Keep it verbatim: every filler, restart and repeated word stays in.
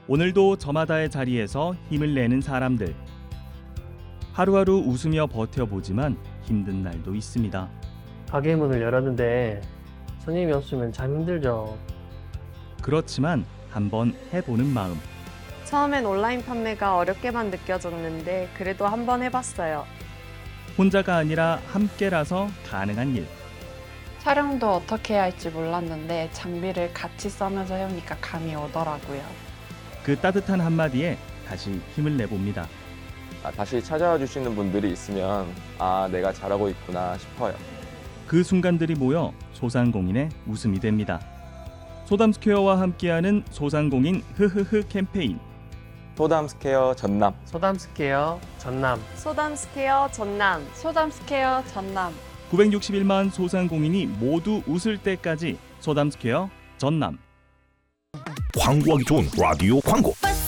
오늘도 저마다의 자리에서 힘을 내는 사람들. 하루하루 웃으며 버텨보지만 힘든 날도 있습니다. 가게 문을 열었는데 손님이 없으면 참 힘들죠. 그렇지만 한번 해보는 마음. 처음엔 온라인 판매가 어렵게만 느껴졌는데 그래도 한번 해봤어요. 혼자가 아니라 함께라서 가능한 일. 촬영도 어떻게 해야 할지 몰랐는데 장비를 같이 써면서 해오니까 감이 오더라고요. 그 따뜻한 한마디에 다시 힘을 내봅니다. 아, 다시 찾아와 주시는 분들이 있으면 아, 내가 잘하고 있구나 싶어요. 그 순간들이 모여 소상공인의 웃음이 됩니다. 소담스퀘어와 함께하는 소상공인 흐흐흐 캠페인. 소담스퀘어 전남. 소담스케어 전남. 소담스케어 전남. 소담스케어 전남. 구백육십일만 소상공인이 모두 웃을 때까지 소담스퀘어 전남. 광고하기 좋은 라디오 광고.